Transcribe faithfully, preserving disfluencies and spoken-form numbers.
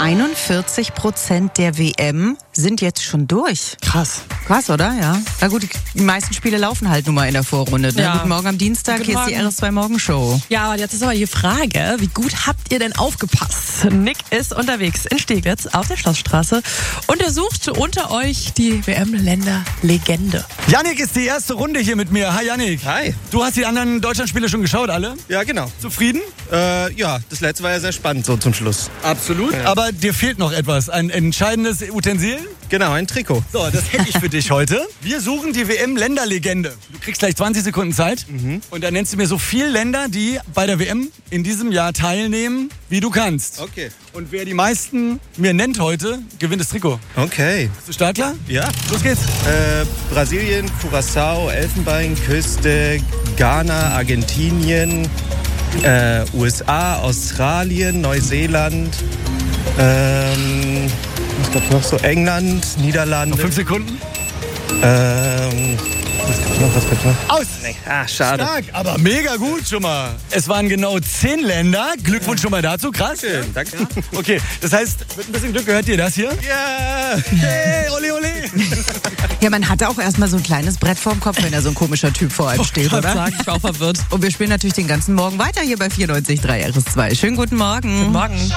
einundvierzig Prozent der W M sind jetzt schon durch. Krass. Krass, oder? Ja. Na gut, die meisten Spiele laufen halt nun mal in der Vorrunde. Ne? Ja. Guten Morgen am Dienstag, Guten hier ist die Morgen. R S zwei Morgenshow. Ja, und jetzt ist aber die Frage, wie gut habt ihr denn aufgepasst? Nick ist unterwegs in Steglitz auf der Schlossstraße und er sucht unter euch die W M-Länder-Legende. Yannick ist die erste Runde hier mit mir. Hi Yannick. Hi. Du hast die anderen Deutschlandspiele schon geschaut, alle? Ja, genau. Zufrieden? Äh, ja, das letzte war ja sehr spannend, so zum Schluss. Absolut. Ja. Aber dir fehlt noch etwas, ein entscheidendes Utensil? Genau, ein Trikot. So, das hätte ich für dich heute. Wir suchen die W M-Länderlegende. Du kriegst gleich zwanzig Sekunden Zeit. Mhm. Und dann nennst du mir so viele Länder, die bei der W M in diesem Jahr teilnehmen, wie du kannst. Okay. Und wer die meisten mir nennt heute, gewinnt das Trikot. Okay. Bist du startklar? Ja. Los geht's. Äh, Brasilien, Curaçao, Elfenbeinküste, Ghana, Argentinien, äh, U S A, Australien, Neuseeland, ähm, was gab's noch so? England, Niederlande. Noch fünf Sekunden. Ähm, was gab's noch? Was gab's noch? Aus! Ah, schade. Stark, aber mega gut schon mal. Es waren genau zehn Länder. Glückwunsch schon mal dazu, krass. Schön, danke. Okay, das heißt, mit ein bisschen Glück gehört ihr das hier? Ja. Hey, ole, ole. Ja, man hatte auch erstmal so ein kleines Brett vorm Kopf, wenn da so ein komischer Typ vor einem steht, Ich wollte oder? sagen, ich war auch verwirrt. Und wir spielen natürlich den ganzen Morgen weiter hier bei vierundneunzig Komma drei R S zwei. Schönen guten Morgen. Guten Morgen.